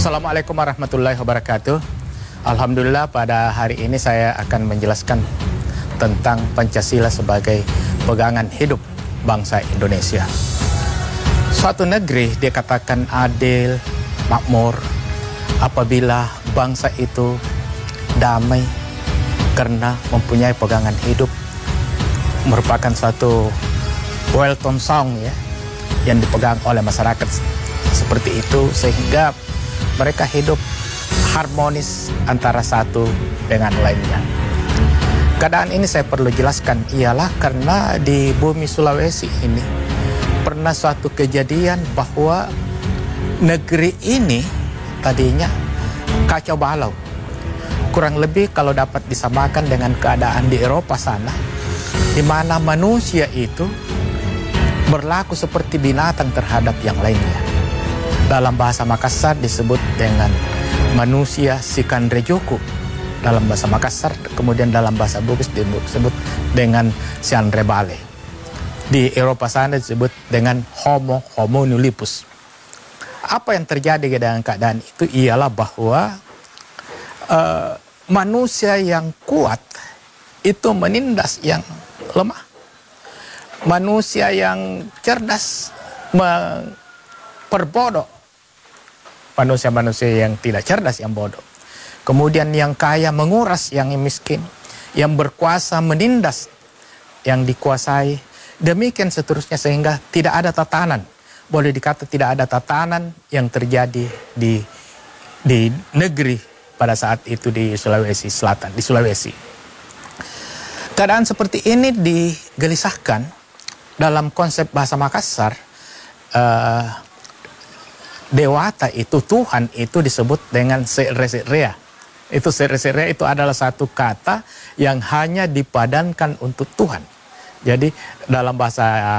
Assalamualaikum warahmatullahi wabarakatuh. Alhamdulillah pada hari ini saya akan menjelaskan tentang Pancasila sebagai pegangan hidup bangsa Indonesia. Suatu negeri dikatakan adil, makmur apabila bangsa itu damai karena mempunyai pegangan hidup, merupakan suatu well-tone song ya, yang dipegang oleh masyarakat seperti itu, sehingga mereka hidup harmonis antara satu dengan lainnya. Keadaan ini saya perlu jelaskan ialah karena di bumi Sulawesi ini pernah suatu kejadian bahwa negeri ini tadinya kacau balau. Kurang lebih kalau dapat disamakan dengan keadaan di Eropa sana, di mana manusia itu berlaku seperti binatang terhadap yang lainnya. Dalam bahasa Makassar disebut dengan manusia Sikanrejoku dalam bahasa Makassar, kemudian dalam bahasa Bugis disebut dengan Sianrebale. Di Eropa sana disebut dengan Homo homunculus. Apa yang terjadi dengan keadaan itu ialah bahwa manusia yang kuat itu menindas yang lemah. Manusia yang cerdas memperbodoh manusia-manusia yang tidak cerdas, yang bodoh. Kemudian yang kaya menguras yang miskin, yang berkuasa menindas yang dikuasai, demikian seterusnya, sehingga tidak ada tatanan. Boleh dikata tidak ada tatanan yang terjadi di negeri pada saat itu di Sulawesi Selatan, di Sulawesi. Keadaan seperti ini digelisahkan dalam konsep bahasa Makassar. Dewata itu, Tuhan itu disebut dengan Se'Rese'Rea. Itu Se'Rese'Rea itu adalah satu kata yang hanya dipadankan untuk Tuhan. Jadi dalam bahasa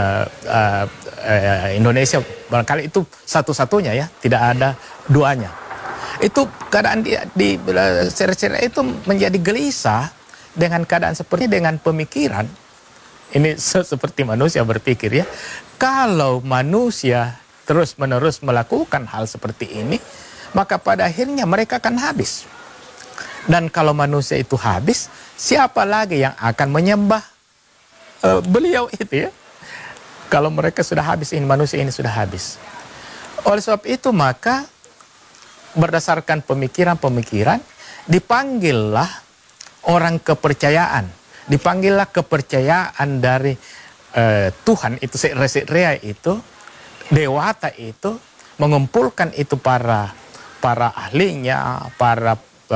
Indonesia barangkali itu satu-satunya ya, tidak ada duanya. Itu keadaan di Se'Rese'Rea itu menjadi gelisah dengan keadaan seperti dengan pemikiran. Ini seperti manusia berpikir ya. Kalau manusia terus-menerus melakukan hal seperti ini, maka pada akhirnya mereka akan habis. Dan kalau manusia itu habis, siapa lagi yang akan menyembah beliau itu ya? Kalau mereka sudah habis, ini manusia ini sudah habis. Oleh sebab itu maka berdasarkan pemikiran-pemikiran, dipanggillah orang kepercayaan. Dipanggillah kepercayaan dari Tuhan itu, Se'Rese'Rea itu, Dewata itu, mengumpulkan itu para ahlinya, para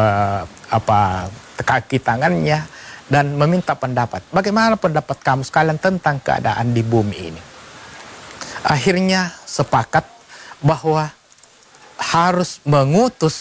kaki tangannya, dan meminta pendapat. Bagaimana pendapat kamu sekalian tentang keadaan di bumi ini? Akhirnya sepakat bahwa harus mengutus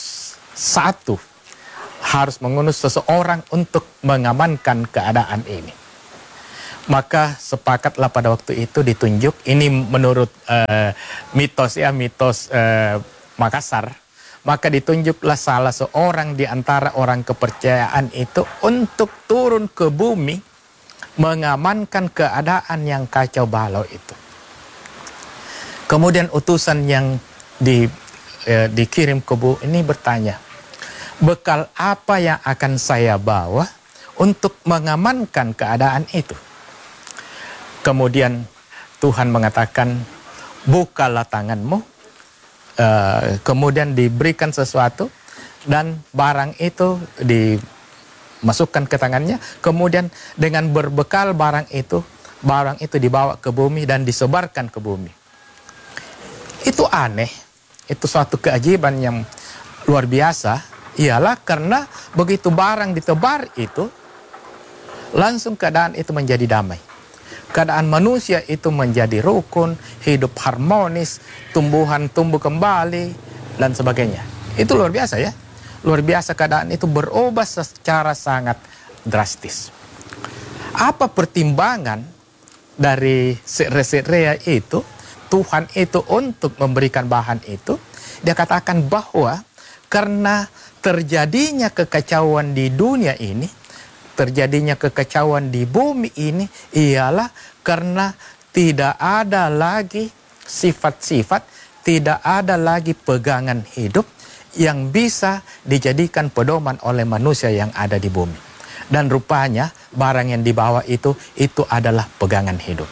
seseorang untuk mengamankan keadaan ini. Maka sepakatlah pada waktu itu ditunjuk, ini menurut mitos Makassar, maka ditunjuklah salah seorang di antara orang kepercayaan itu untuk turun ke bumi mengamankan keadaan yang kacau balau itu. Kemudian utusan yang dikirim ke bumi ini bertanya, bekal apa yang akan saya bawa untuk mengamankan keadaan itu? Kemudian Tuhan mengatakan, bukalah tanganmu, kemudian diberikan sesuatu, dan barang itu dimasukkan ke tangannya, kemudian dengan berbekal barang itu dibawa ke bumi dan disebarkan ke bumi. Itu aneh, itu suatu keajaiban yang luar biasa, ialah karena begitu barang ditebar itu, langsung keadaan itu menjadi damai. Keadaan manusia itu menjadi rukun, hidup harmonis, tumbuhan tumbuh kembali, dan sebagainya. Itu luar biasa ya. Luar biasa, keadaan itu berubah secara sangat drastis. Apa pertimbangan dari Se'Rese'Rea itu, Tuhan itu untuk memberikan bahan itu? Dia katakan bahwa karena terjadinya kekacauan di dunia ini, terjadinya kekacauan di bumi ini ialah karena tidak ada lagi sifat-sifat tidak ada lagi pegangan hidup yang bisa dijadikan pedoman oleh manusia yang ada di bumi. Dan rupanya barang yang dibawa itu adalah pegangan hidup.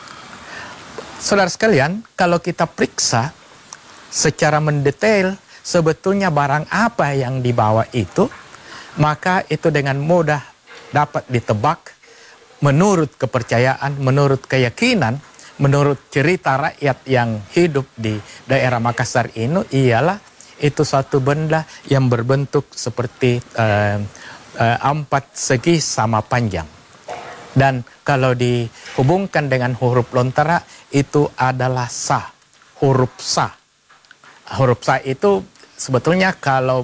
Saudara sekalian, kalau kita periksa secara mendetail sebetulnya barang apa yang dibawa itu, maka itu dengan mudah dapat ditebak menurut kepercayaan, menurut keyakinan, menurut cerita rakyat yang hidup di daerah Makassar ini ialah itu suatu benda yang berbentuk seperti 4 segi sama panjang. Dan kalau dihubungkan dengan huruf lontara itu adalah sa, huruf sa. Huruf sa itu sebetulnya kalau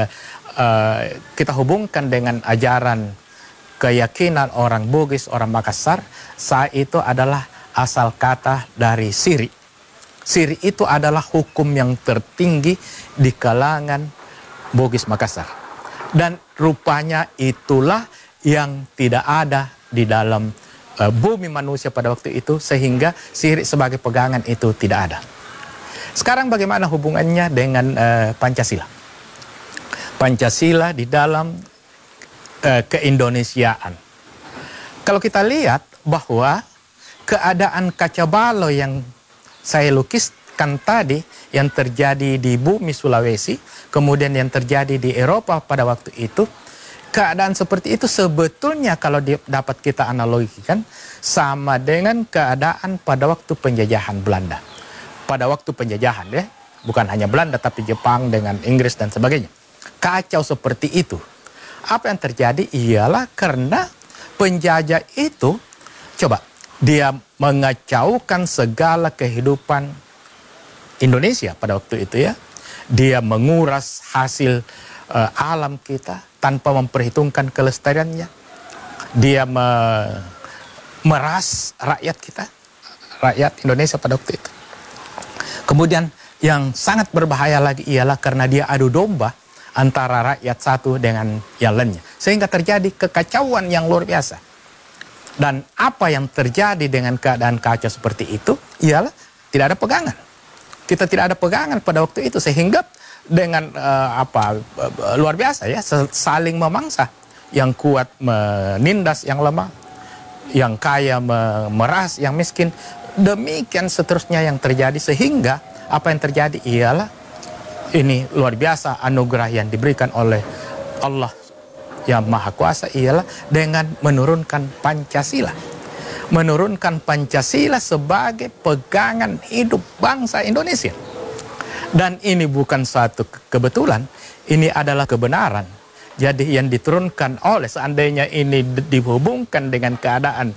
kita hubungkan dengan ajaran keyakinan orang Bugis, orang Makassar, sa itu adalah asal kata dari siri. Siri itu adalah hukum yang tertinggi di kalangan Bugis Makassar. Dan rupanya itulah yang tidak ada di dalam bumi manusia pada waktu itu, sehingga siri sebagai pegangan itu tidak ada. Sekarang bagaimana hubungannya dengan Pancasila? Pancasila di dalam keindonesiaan. Kalau kita lihat bahwa keadaan kaca balau yang saya lukiskan tadi, yang terjadi di bumi Sulawesi, kemudian yang terjadi di Eropa pada waktu itu, keadaan seperti itu sebetulnya kalau dapat kita analogikan sama dengan keadaan pada waktu penjajahan Belanda. Pada waktu penjajahan ya, bukan hanya Belanda tapi Jepang dengan Inggris dan sebagainya. Kacau seperti itu. Apa yang terjadi ialah karena penjajah itu, coba, dia mengacaukan segala kehidupan Indonesia pada waktu itu ya. Dia menguras hasil alam kita tanpa memperhitungkan kelestariannya. Dia meras rakyat kita, rakyat Indonesia pada waktu itu. Kemudian yang sangat berbahaya lagi ialah karena dia adu domba antara rakyat satu dengan yang lainnya. Sehingga terjadi kekacauan yang luar biasa. Dan apa yang terjadi dengan keadaan kacau seperti itu ialah tidak ada pegangan. Kita tidak ada pegangan pada waktu itu, sehingga dengan luar biasa ya, saling memangsa. Yang kuat menindas yang lemah, yang kaya memeras yang miskin. Demikian seterusnya yang terjadi, sehingga apa yang terjadi ialah ini luar biasa anugerah yang diberikan oleh Allah yang Maha Kuasa ialah dengan menurunkan Pancasila. Menurunkan Pancasila sebagai pegangan hidup bangsa Indonesia. Dan ini bukan suatu kebetulan, ini adalah kebenaran. Jadi yang diturunkan oleh, seandainya ini dihubungkan dengan keadaan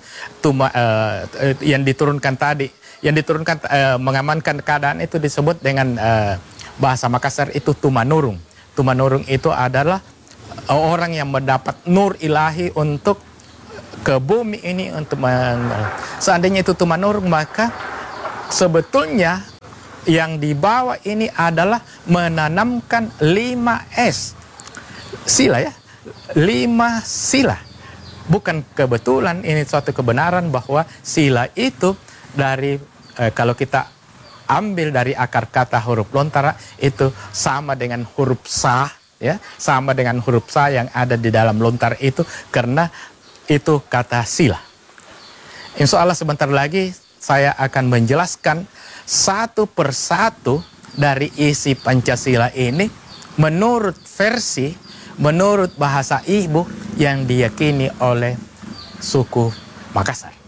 yang diturunkan tadi, yang diturunkan mengamankan keadaan itu disebut dengan bahasa Makassar itu tumanurung. Tumanurung itu adalah orang yang mendapat nur ilahi untuk ke bumi ini, untuk seandainya itu tumanurung, maka sebetulnya yang dibawa ini adalah menanamkan 5S sila ya, 5 sila. Bukan kebetulan, ini suatu kebenaran bahwa sila itu dari kalau kita ambil dari akar kata huruf lontara itu sama dengan huruf sa ya, sama dengan huruf sa yang ada di dalam lontar itu, karena itu kata sila. Insya Allah sebentar lagi saya akan menjelaskan satu persatu dari isi Pancasila ini menurut versi, menurut bahasa ibu yang diyakini oleh suku Makassar.